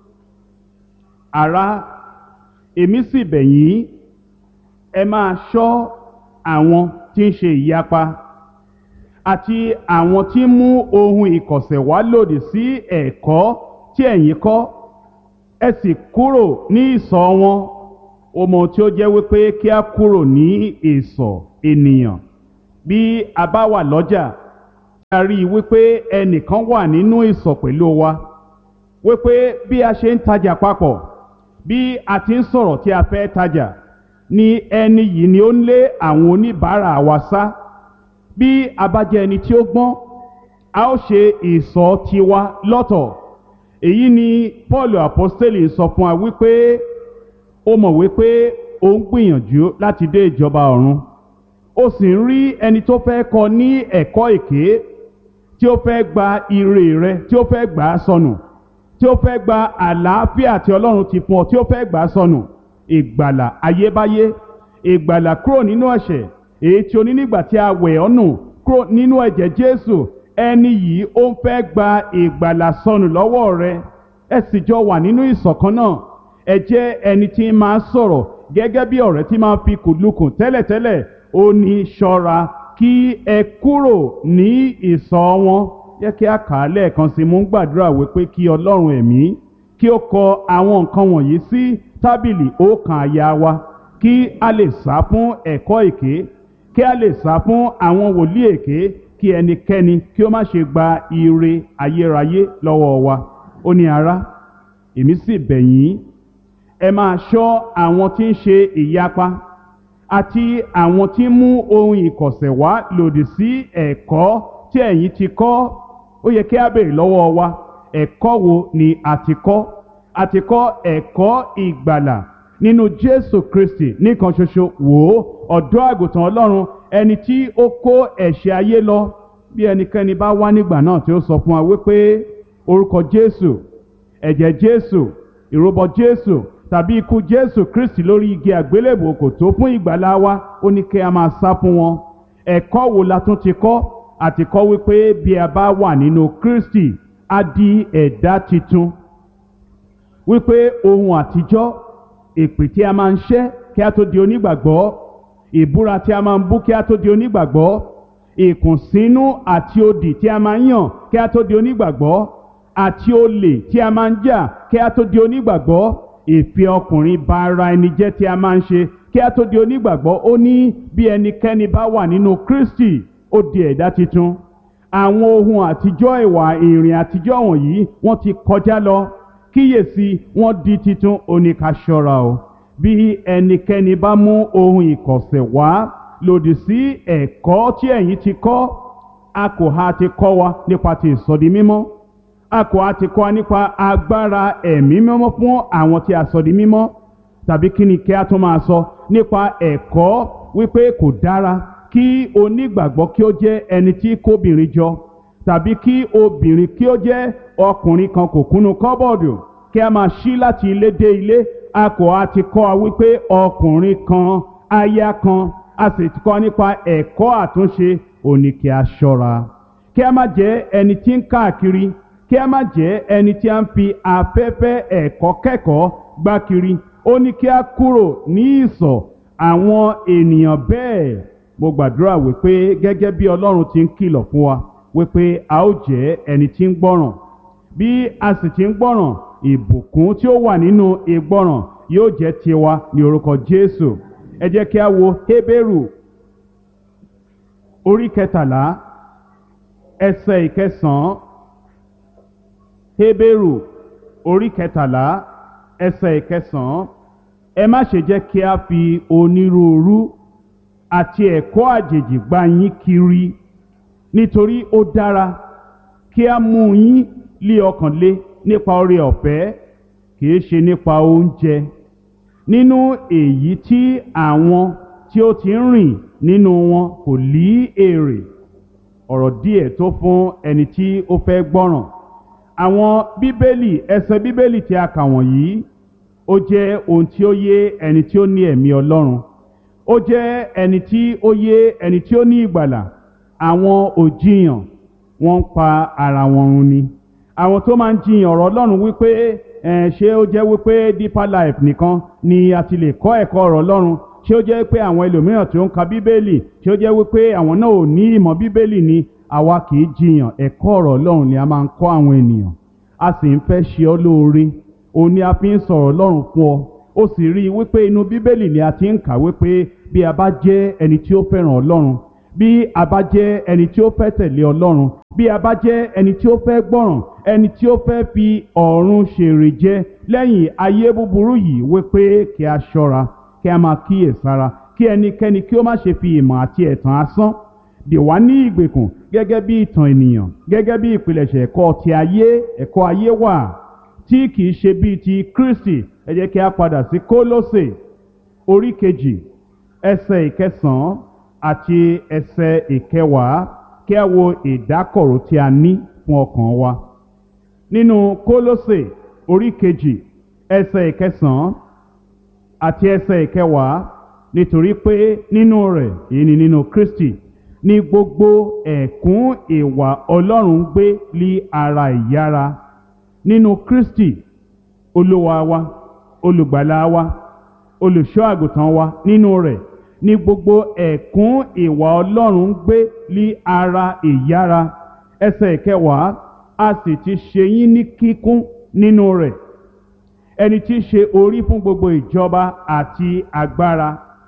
A: Ará, èmi sì bẹ̀ yín, ẹ máa ṣọ́ àwọn tí ń ṣe ìyapa àti àwọn tí ń mú ohun ìkọ̀sẹ̀ wá lòdì sí ẹ̀kọ́ tí ẹ̀yin kọ́, ẹ sì kúrò ní ìsọ̀ wọn. ó mọ tí ó jẹ́ wípé kí a kúrò ní ìsọ̀ ènìyàn. Bí a bá wà lọ́jà, a rí i wípé ẹnìkan wà nínú ìsọ̀ pẹ̀lú wa, wípé bí a ṣe ń tajà papọ̀, bí a ti ń sọ̀rọ̀ tí a fẹ́ tajà, ni ẹni yìí ni ó ń lé àwọn oníbàárà wa sá. Bí a bá jẹ́ ẹni tí ó gbọ́n, a ó ṣe ìsọ̀ tiwa lọ́tọ̀. Èyí ni Paul apostoli sọ fún wa wípé ó mọ̀ wípé ó ń gbìyànjú láti dé ìjọba ọ̀run, ó sì ń rí ẹni tó fẹ́ kọ́ ní ẹ̀kọ́ èké, tí ó fẹ́ gba ire rẹ, tí ó fẹ́ gbà á sọnù, tí ó fẹ́ gba àlàáfíà tí Ọlọ́run ti fún ọ, tí ó fẹ́ gbà á sọnù. Ìgbàlà ayébáyé, ìgbàlà kúrò nínú ẹ̀ṣẹ̀, èyí tí o ní nígbà tí a wẹ̀ ọ́ nù kúrò nínú ẹ̀jẹ̀ Jésù. Ẹni yìí ó ń fẹ́ gba ìgbàlà sọnù lọ́wọ́ rẹ. Ẹ sì jọ wà nínú ìṣọ̀kan náà. Ẹ jẹ́ ẹni tí máa sọ̀rọ̀ gẹ́gẹ́ bí ọ̀rẹ́ tí máa fi kùlùkùn tẹ́lẹ̀tẹ́lẹ̀. Ó ní ṣọ́ra kí ẹ kúrò ní ìsọ̀ wọn. Jẹ́ kí a kà á lẹ́ẹ̀kan sí. Mo ń gbàdúrà wípé kí Ọlọ́run ẹ̀mí kí ó kọ àwọn nǹkan wọ̀nyí sí tábìlì ọkàn àyà wa, kí a lè sá fún ẹ̀kọ́ èké, kí a lè sá fún àwọn wòlíì èké, kí ẹnikẹ́ni kí ó má ṣe gba ire ayérayé lọ́wọ́ wa. Ó ní, ará, èmi sì bẹ̀ yín, ẹ máa ṣọ́ àwọn tí ń ṣe ìyapa àti àwọn tí ń mú ohun ìkọ̀sẹ̀ wá lòdì sí ẹ̀kọ́ tí ẹ̀yin ti kọ́. Ó yẹ kí a béèrè lọ́wọ́ wa, ẹ̀kọ́ wo ni a ti kọ́? A ti kọ́ ẹ̀kọ́ ìgbàlà nínú Jésù Kristi nìkan ṣoṣo. Wò ó, ọ̀dọ́ àgùntàn Ọlọ́run, ẹni tí ó kó ẹ̀ṣẹ̀ ayé lọ. Bí ẹnikẹ́ni bá wá nígbà náà tí ó sọ fún wa wípé orúkọ Jésù, ẹ̀jẹ̀ Jésù, ìrúbọ Jésù tàbí ikú Jésù Kristi lórí igi àgbélébùú kò tó fún ìgbàlà wa, ó ní kí a máa sá fún wọn. Ẹ̀kọ́ wo la tún ti kọ́? A ti kọ́ wípé bí a bá wà nínú Kristi, a di ẹ̀dá titun. Wípé ohun àtijọ́, èpè tí a máa ń ṣẹ́ kí a tó di onígbàgbọ́, ìbúra tí a máa ń bú kí a tó di onígbàgbọ́, ìkùnsínú àti odì tí a máa ń yàn kí a tó di onígbàgbọ́, àti olè tí a máa ń jà kí a tó di onígbàgbọ́, ìfẹ́ ọkùnrin ba ara ẹni jẹ́ tí a máa ń ṣe kí a tó di onígbàgbọ́. Ó ní bí ẹnikẹ́ni bá wà nínú Kristi, ó di ẹ̀dá titun. Àwọn ohun àtijọ́, ìwà ìrìn àtijọ́ wọ̀nyí wọ́n ti kọjá lọ, kíyèsí wọ́n di titun. Ó ní ká ṣọ́ra o. Bí ẹnikẹ́ni bá mú ohun ìkọ̀sẹ̀ wá lòdì sí ẹ̀kọ́ tí ẹ̀yin ti kọ́, a kò ha ti kọ́ wa nípa ti ìsọdi mímọ́, a kò ha ti kọ́ wa nípa agbára ẹ̀mí mímọ́ fún àwọn tí a sọdi mímọ́, tàbí kí ni kí a tún máa sọ nípa ẹ̀kọ́ wípé kò dára kí onígbàgbọ́ kí ó jẹ́ ẹni tí kóbìnrin jọ, tàbí kí obìnrin kí ó jẹ́ ọkùnrin kan kò kúnnú kọ́bọ̀dù, kí a máa ṣí láti ilé dé ilé. A kò ha ti kọ́ wa wípé ọkùnrin kan, aya kan, a sì ti kọ́ nípa ẹ̀kọ́ àtúnṣe. Ó ní kí a ṣọ́ra, kí a má jẹ́ ẹni tí ń káàkiri, kí a má jẹ́ ẹni tí a ń fi afẹ́fẹ́ ẹ̀kọ́ kẹ́kọ̀ọ́ gbá kiri. Ó ní kí a kúrò ní ìsọ̀ àwọn ènìyàn bẹ́ẹ̀. Mo gbàdúrà wípé gẹ́gẹ́ bí Ọlọ́run ti ń kìlọ̀ fún wa wípé a ó jẹ́ ẹni tí ń gbọ́ràn. Bí a sì ti ń gbọ́ràn, ìbùkún tí ó wà nínú ìgbọ́ràn yóò jẹ́ tiwa ní orúkọ Jésù. Ẹ jẹ́ kí a wo Hébérù orí kẹtàlá ẹsẹ̀ ìkẹsàn-án. Hébérù orí kẹtàlá ẹsẹ̀ ìkẹsàn-án. Ẹ má ṣe jẹ́ kí a fi onírúurú àti ẹ̀kọ́ àjèjì gbá yín kiri, nítorí ó dára kí a mú yín lé ọkàn le nípa oore ọ̀fẹ́, kìí ṣe nípa oúnjẹ, nínú èyí tí àwọn tí ó ti ń rìn nínú wọn kò lí èrè. Ọ̀rọ̀ díẹ̀ tó fún ẹni tí ó fẹ́ gbọ́ràn. Àwọn bíbélì, ẹsẹ̀ bíbélì tí a kà wọ̀nyí, ó jẹ́ ohun tí ó yé ẹni tí ó ní ẹ̀mí Ọlọ́run. Ó jẹ́ ẹni tí ó yé ẹni tí ó ní ìgbàlà. Àwọn òjìyàn wọ́n ń pa ara wọn run ni. Àwọn tó máa ń jiyàn ọ̀rọ̀ Ọlọ́run wípé ẹ̀ ṣé ó jẹ́ wípé Deeper Life nìkan ni a ti lè kọ́ ẹ̀kọ́ ọ̀rọ̀ Ọlọ́run. Ṣé ó jẹ́ pé àwọn ẹlòmíràn tí ó ń ka bíbélì, ṣé ó jẹ́ wípé àwọn náà ò ní ìmọ̀ bíbélì ni? Àwa kì í jiyàn, ẹ̀kọ́ ọ̀rọ̀ Ọlọ́run ni a máa ń kọ́ àwọn ènìyàn. A sì ń fẹ́ ṣe ọ́ lóore. Òun ni a fi ń sọ̀rọ̀ Ọlọ́run fún ọ. ó sì rí i wípé inú bíbélì ni a ti ń kà wípé bí a bá jẹ́ ẹni tí ó fẹ́ràn ọlọ́run, bí a bá jẹ́ ẹni tí ó fẹ́ tẹ̀lé ọlọ́run, bí a bá jẹ́ ẹni tí ó fẹ́ gbọ́ràn, ẹni tí ó fẹ́ fi ọ̀run ṣèrè jẹ lẹ́yìn ayé búburú yìí, wípé kí a ṣọ́ra, kí a máa kíyèsára, kí ẹnikẹ́ni kí ó má ṣe fi ìmọ̀ àti ẹ̀tàn asán dè wá ní ìgbèkùn gẹ́gẹ́ bí ìtàn ènìyàn, gẹ́gẹ́ bí ìpilẹ̀ṣẹ̀ ẹ̀kọ́ ti ayé, ẹ̀kọ́ ayé wà tí kìí ṣe bíi ti Kristi. Ẹ jẹ́ kí a padà sí Kólósè orí kejì ẹsẹ̀ ìkẹsàn-án àti ẹsẹ̀ ìkẹwàá, kí a wo ìdákọ̀ró tí a ní fún ọkàn wa. Nínú Kólósè orí kejì ẹsẹ̀ ìkẹsàn-án àti ẹsẹ̀ ìkẹwàá, nítorí pé nínú rẹ̀, èyí ni nínú Kristi, ní gbogbo ẹ̀kún ìwà Ọlọ́run gbé lí ara ìyára. Nínú Kristi Olúwa wa, olùgbàlà wa, olùṣọ́ àgùntàn wa, nínú rẹ̀ ní gbogbo ẹ̀kún ìwà Ọlọ́run gbé lí ara ìyára. Ẹsẹ̀ ìkẹwàá, a sì ti ṣe yín ní kíkún nínú rẹ̀, ẹni tí í ṣe orí fún gbogbo ìjọba àti agbára.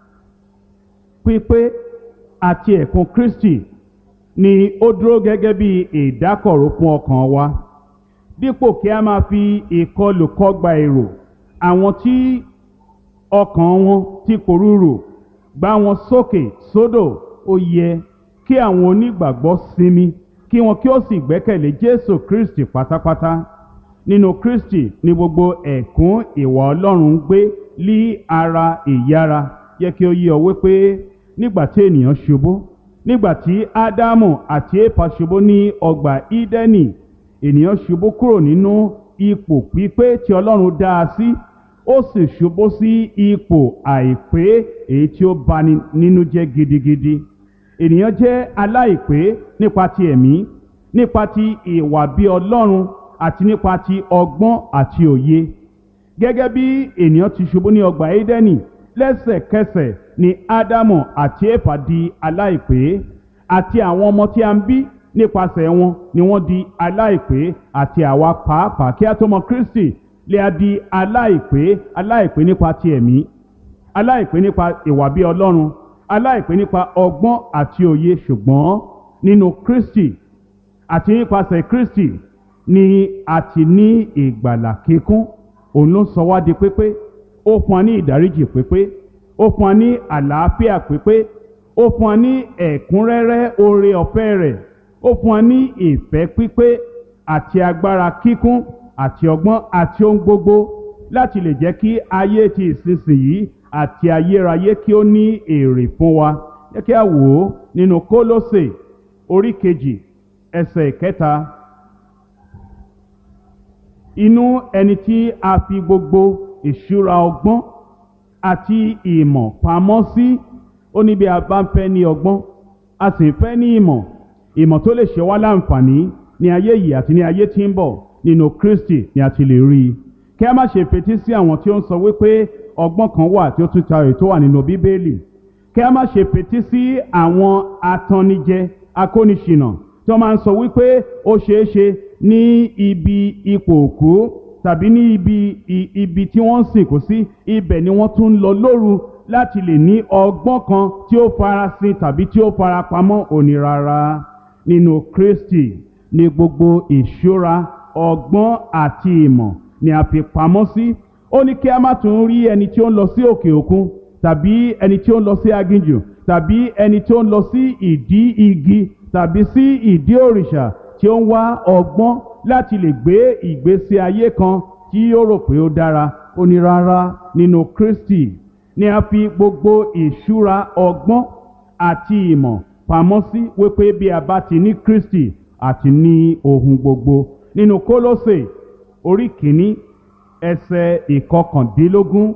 A: Pípé àti ẹ̀kún Kristi ni ó dúró gẹ́gẹ́ bí ìdákọ̀ró fún ọkàn wa, dípò kí a máa fi ìkọlù kọgbà èrò àwọn tí ọkàn wọn tí pòrúurù gbá wọn sókè sódò. Ó yẹ kí àwọn onígbàgbọ́ sinmi, kí wọn kí ó sì gbẹ́kẹ̀lé Jésù Kristi pátápátá. Nínú Kristi ni gbogbo ẹ̀kún ìwà Ọlọ́run gbé lí ara ìyára. Yẹ kí ó yé ọ wípé nígbà tí ènìyàn ṣubú, nígbà tí Ádámù àti Éfà ṣubú ní ọgbà Ídẹ́nì, ènìyàn ṣubú kúrò nínú ipò pípé tí Ọlọ́run dá a sí, ó sì ṣubú sí ipò àìpé, èyí tí ó bani nínú jẹ́ gidigidi. Ènìyàn jẹ́ aláìpé nípa ti ẹ̀mí, nípa ti ìwà bí Ọlọ́run, àti nípa ti ọgbọ́n àti òye. Gẹ́gẹ́ bí ènìyàn ti ṣubú ní ọgbà Édẹ́nì, lẹ́sẹ̀kẹsẹ̀ ni Ádámù àti Éfà di aláìpé, àti àwọn ọmọ tí a ń bí nípasẹ̀ wọn ni wọ́n di aláìpé, àti àwa pàápàá kí a tó mọ Kristi lè a di aláìpé, aláìpé nípa ti ẹ̀mí, aláìpé nípa ìwà bí Ọlọ́run, aláìpé nípa ọgbọ́n àti òye. Ṣùgbọ́n nínú Kristi àti nípasẹ̀ Kristi ni a ti ní ìgbàlà kíkún. Òun ló sọ wá di pípé, ó fún wa ní ìdáríjì pípé, ó fún wa ní àlàáfíà pípé, ó fún wa ní ẹ̀kúnrẹ́rẹ́ oore ọ̀fẹ́ rẹ̀, ó fún wa ní ìfẹ́ pípé àti agbára kíkún àti ọgbọ́n àti ohun gbogbo láti lè jẹ́ kí ayé ti ìsinsìnyí àti ayérayé kí ó ní èrè fún wa. Jẹ́ kí a wò ó nínú Kólósè orí kejì ẹsẹ̀ ìkẹta. Inú ẹni tí a fi gbogbo ìṣúra ọgbọ́n àti ìmọ̀ pamọ́ sí. Ó ní bí a bá ń fẹ́ ní ọgbọ́n, a sì ń fẹ́ ní ìmọ̀, ìmọ̀ tó lè ṣe wá láǹfààní ní ayé yìí àti ní ayé tí ń bọ̀, nínú Kristi ni a ti lè rí i. Kí a má ṣe fetí sí àwọn tí ó ń sọ wípé ọgbọ́n kan wà tí ó tún tayọ èyí tó wà nínú Bíbélì. Kí a má ṣe fetí sí àwọn atannijẹ, akóniṣìnà tí wọ́n máa ń sọ wípé ó ṣeé ṣe ní ibi ipò òkú tàbí ní ibi ibi tí wọ́n ń sìnkú sí, ibẹ̀ ni wọ́n tún ń lọ lóru láti lè ní ọgbọ́n kan tí ó farasin tàbí tí ó farapamọ́. Òní rárá, nínú Kristi ni gbogbo ìṣúra ọgbọ́n àti ìmọ̀ ni a fi pamọ́ sí. Ó ní kí a má tún rí ẹni tí ó ń lọ sí òkè òkun, tàbí ẹni tí ó ń lọ sí aginjù, tàbí ẹni tí ó ń lọ sí ìdí igi, tàbí sí ìdí òrìṣà, tí ó ń wá ọgbọ́n láti lè gbé ìgbésí ayé kan tí ó rò pé ó dára. Ó ní rárá, nínú Kristi ni a fi gbogbo ìṣúra ọgbọ́n àti ìmọ̀ pamọ́ sí, wípé bí a bá ti ní Kristi àti ní ohun gbogbo. Nínú Kólósè orí kìíní ẹsẹ̀ ìkọkàndínlógún.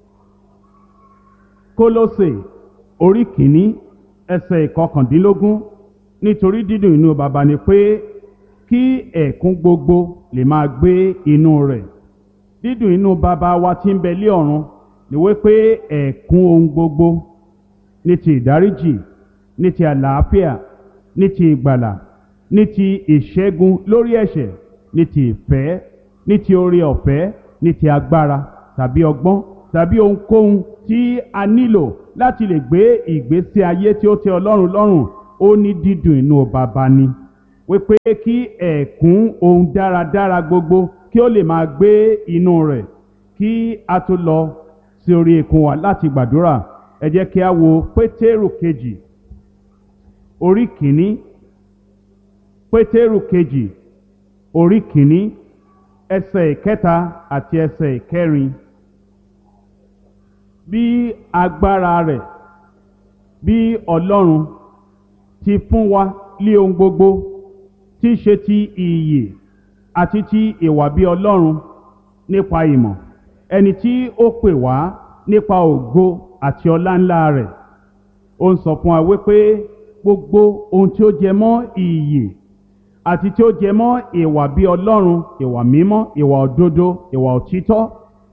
A: Kólósè orí kìíní ẹsẹ̀ ìkọkàndínlógún. Nítorí dídùn inú baba ni pé kí ẹ̀kún gbogbo lè máa gbé inú rẹ̀. Dídùn inú baba wa tí ń bẹ lé ọ̀run ni wípé ẹ̀kún ohun gbogbo, ní ti ìdáríjì, ní ti àlàáfíà, ní ti ìgbàlà, ní ti ìṣẹ́gun lórí ẹ̀ṣẹ̀, ní ti ìfẹ́, ní ti oore ọ̀fẹ́, ní ti agbára tàbí ọgbọ́n tàbí ohunkóhun tí a nílò láti lè gbé ìgbésí ayé tí ó tẹ́ Ọlọ́run lọ́rùn, ó ní dídùn inú baba ni, wípé kí ẹ̀kún ohun dáradára gbogbo kí ó lè máa gbé inú rẹ̀. Kí a tó lọ sí orí ikùn wa láti gbàdúrà, ẹ jẹ́ kí a wo Pétérù kejì orí kìíní, Pétérù kejì orí kìíní ẹsẹ̀ ìkẹta àti ẹsẹ̀ ìkẹrin. Bí agbára rẹ̀, bí Ọlọ́run ti fún wa lé ohun gbogbo tí í ṣe ti ìyè àti ti ìwà bí Ọlọ́run nípa ìmọ̀, ẹni tí ó pè wá nípa ògo àti ọlá ńlá rẹ̀. Ó ń sọ fún wa wípé gbogbo ohun tí ó jẹ mọ́ ìyè àti tí ó jẹ mọ́ ìwà bí Ọlọ́run, ìwà mímọ́, ìwà òdodo, ìwà òtítọ́,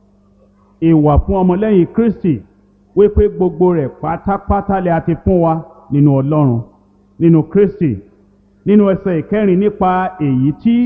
A: ìwà fún ọmọlẹ́yìn Kristi, wípé gbogbo rẹ̀ pátápátá lè àti fún wa nínú Ọlọ́run, nínú Kristi. Nínú ẹsẹ̀ ìkẹrin, nípa èyí tí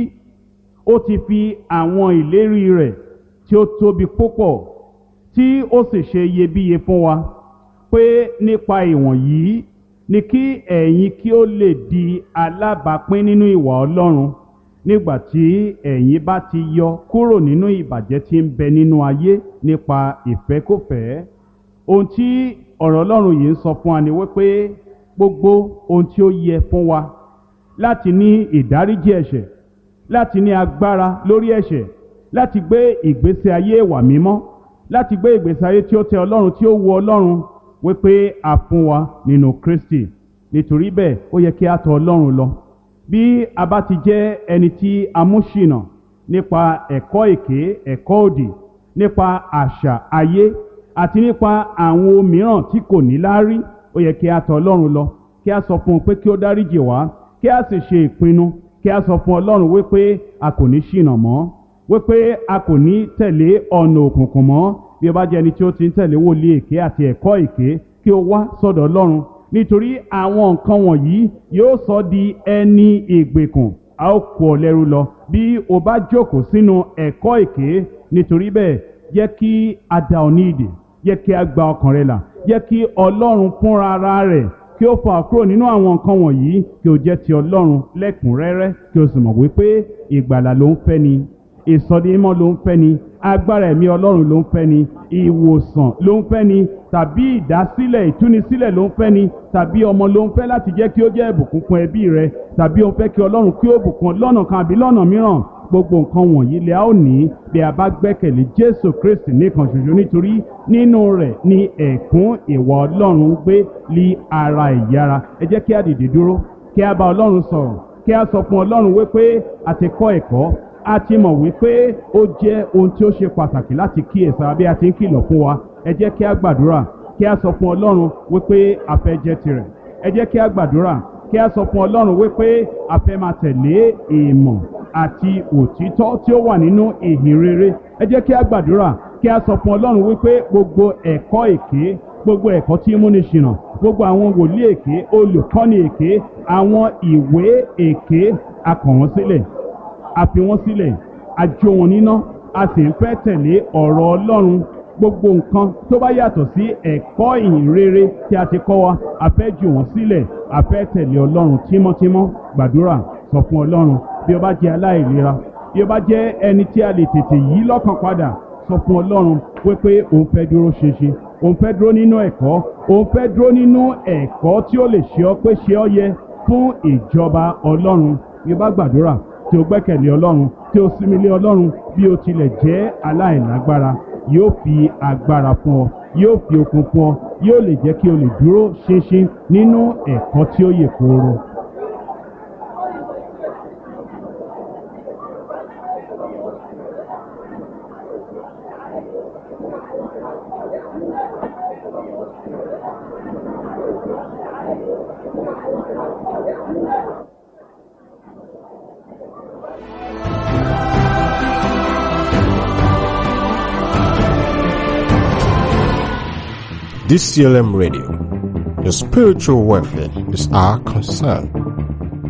A: ó ti fi àwọn ìlérí rẹ̀ tí ó tóbi púpọ̀ tí ó sì ṣe iyebíye fún wa, pé nípa ìwọ̀nyí ni kí ẹ̀yin kí ó lè di alábàápín nínú ìwà Ọlọ́run, nígbà tí ẹ̀yin bá ti yọ kúrò nínú ìbàjẹ́ tí ń bẹ nínú ayé nípa ìfẹ́kúfẹ̀ẹ́. Ohun tí ọ̀rọ̀ Ọlọ́run yìí ń sọ fún wa ni wípé gbogbo ohun tí ó yẹ fún wa láti ní ìdáríjì ẹ̀ṣẹ̀, láti ní agbára lórí ẹ̀ṣẹ̀, láti gbé ìgbésí ayé ìwà mímọ́, láti gbé ìgbésí ayé tí ó tẹ́ Ọlọ́run, tí ó wu Ọlọ́run, wípé a fún wa nínú Kristi. Nítorí bẹ́ẹ̀ ó yẹ kí a tọ̀ Ọlọ́run lọ. Bí a bá ti jẹ́ ẹni tí a mú ṣìnà nípa ẹ̀kọ́ èké, ẹ̀kọ́ òdì, nípa àṣà ayé àti nípa àwọn ohun mìíràn tí kò ní láárí, ó yẹ kí a tọ̀ Ọlọ́run lọ, kí a sọ fún un pé kí ó dáríjì wá, kí a sì ṣe ìpinnu, kí a sọ fún Ọlọ́run wípé a kò ní ṣìnà mọ́, wípé a kò ní tẹ̀lé ọ̀nà òkùnkùn mọ́. Bí o bá jẹ́ ẹni tí ó ti ń tẹ̀lé wòlíì èké àti ẹ̀kọ́ èké, kí o wá sọ́dọ̀ Ọlọ́run, nítorí àwọn nǹkan wọ̀nyí yóò sọ di ẹni ìgbèkùn, a ó kó ọ lẹ́rú lọ bí o bá jókòó sínú ẹ̀kọ́ èké. Nítorí bẹ́ẹ̀ jẹ́ kí a dá ọ ní ìdè, jẹ́ kí a gba ọkàn rẹ là, jẹ́ kí Ọlọ́run fúnra ara rẹ̀ kí ó fà kúrò nínú àwọn nǹkan wọ̀nyí, kí o jẹ́ ti Ọlọ́run lẹ́kùnrẹ́rẹ́, kí o sì mọ̀ wípé ìgbàlà ló ń fẹ́ ni, ìsọdimímọ́ ló ń fẹ́ ni, agbára ẹ̀mí Ọlọ́run ló ń fẹ́ ni, ìwòsàn ló ń fẹ́ ni, tàbí ìdásílẹ̀, ìtúnisílẹ̀ ló ń fẹ́ ni, tàbí ọmọ ló ń fẹ́ láti jẹ́ kí ó jẹ́ ìbùkún fún ẹbí rẹ, tàbí ó ń fẹ́ kí Ọlọ́run kí ó bùkún lọ́nà kan àbí lọ́nà mìíràn. Gbogbo nǹkan wọ̀nyí lè a ó ní bí a bá gbẹ́kẹ̀lé Jésù Kristi nìkan ṣoṣo, nítorí nínú rẹ̀ ni ẹ̀kún ìwà Ọlọ́run gbé lí ara ìyára. Ẹ jẹ́ kí a dìde dúró, kí a bá Ọlọ́run sọ̀rọ̀, kí a sọ fún Ọlọ́run wípé a ti kọ́ ẹ̀kọ́, a ti mọ̀ wípé ó jẹ́ ohun tí ó ṣe pàtàkì láti kíyèsára bí a ti ń kìlọ̀ fún wa. Ẹ jẹ́ kí a gbàdúrà, kí a sọ fún Ọlọ́run wípé a fẹ́ jẹ́ tirẹ̀. Ẹ jẹ́ kí a gbàdúrà, kí a sọ fún Ọlọ́run wípé a fẹ́ máa tẹ̀lé ìmọ̀ àti òtítọ́ tí ó wà nínú ìhìn rere. Ẹ jẹ́ kí a gbàdúrà, kí a sọ fún Ọlọ́run wípé gbogbo ẹ̀kọ́ èké, gbogbo ẹ̀kọ́ tí múni ṣìnà, gbogbo àwọn wòlíì èké, olùkọ́ni èké, àwọn ìwé èké, a kọ̀ wọ́n sílẹ̀, a fi wọ́n sílẹ̀, a jó wọn níná, a sì ń fẹ́ tẹ̀lé ọ̀rọ̀ Ọlọ́run. Gbogbo nǹkan tó bá yàtọ̀ sí ẹ̀kọ́ ìhìn rere tí a ti kọ́ wa, a fẹ́ jù wọ́n sílẹ̀, a fẹ́ tẹ̀lé Ọlọ́run tímọ́tímọ́. Gbàdúrà, sọ fún Ọlọ́run. Bí o bá jẹ́ aláìlera, bí o bá jẹ́ ẹni tí a lè tètè yí lọ́kàn padà, sọ fún Ọlọ́run wípé òun fẹ́ dúró ṣinṣin, òun fẹ́ dúró nínú ẹ̀kọ́, òun fẹ́ dúró nínú ẹ̀kọ́ tí ó lè ṣe ọ́ pé ṣe ọ́ yẹ fún ìjọba Ọlọ́run. Bí o bá gbàdúrà tí o gbẹ́kẹ̀lé Ọlọ́run, tí o sinmi lé Ọlọ́run, bí o tilẹ̀ jẹ́ aláìlágbára, yóò fi agbára fún ọ, yóò fi okun fún ọ, yóò lè jẹ́ kí o lè dúró ṣinṣin nínú ẹ̀kọ́ tí ó yè kooro.
B: D C L M Radio, your spiritual welfare is our concern.